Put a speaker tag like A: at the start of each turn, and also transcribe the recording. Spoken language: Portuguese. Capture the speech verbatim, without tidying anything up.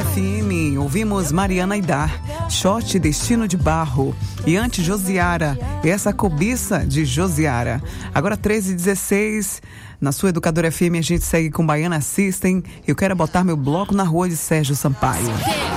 A: F M, ouvimos Mariana Aidar, Short Destino de Barro. E antes Josiara, essa cobiça de Josiara. Agora treze e dezesseis, na sua Educadora F M a gente segue com Baiana System. Eu quero botar meu bloco na rua de Sérgio Sampaio.